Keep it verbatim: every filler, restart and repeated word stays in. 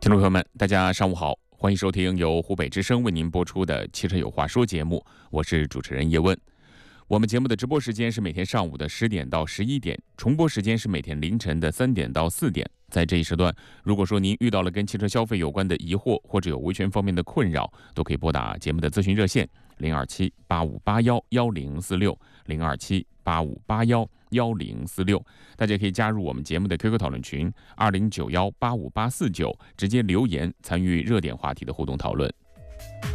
听众朋友们，大家上午好，欢迎收听由湖北之声为您播出的《汽车有话说》节目，我是主持人叶问。我们节目的直播时间是每天上午的十点到十一点，重播时间是每天凌晨的三点到四点。在这一时段，如果说您遇到了跟汽车消费有关的疑惑，或者有维权方面的困扰，都可以拨打节目的咨询热线零二七八五八幺幺零四六零二七八五八幺幺零四六。大家可以加入我们节目的 Q Q 讨论群二零九幺八五八四九，直接留言参与热点话题的互动讨论。